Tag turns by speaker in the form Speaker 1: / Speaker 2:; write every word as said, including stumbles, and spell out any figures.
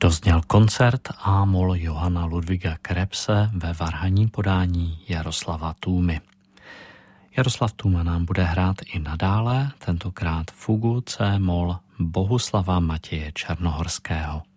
Speaker 1: Dozněl koncert A-moll Johanna Ludwiga Krebse ve varhanním podání Jaroslava Tůmy. Jaroslav Tůma nám bude hrát i nadále, tentokrát fugu C-moll Bohuslava Matěje Černohorského.